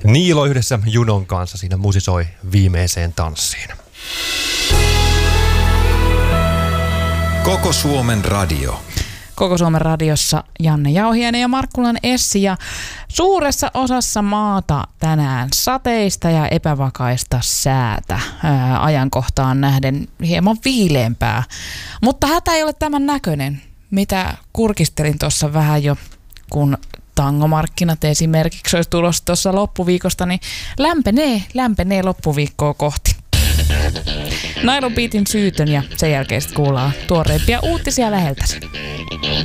Niilo yhdessä Junon kanssa siinä musisoi viimeiseen tanssiin. Koko Suomen radio. Koko Suomen radiossa Janne Jauhiainen ja Markkulan Essi. Ja suuressa osassa maata tänään sateista ja epävakaista säätä. Ajankohtaan nähden hieman viileämpää. Mutta hätä ei ole tämän näköinen, mitä kurkistelin tuossa vähän jo, kun tangomarkkinat esimerkiksi olisi tulossa tuossa loppuviikosta, niin lämpenee loppuviikkoa kohti. Nylon Beatin Syytön ja sen jälkeen sitten kuullaan tuoreimpia uutisia läheltä.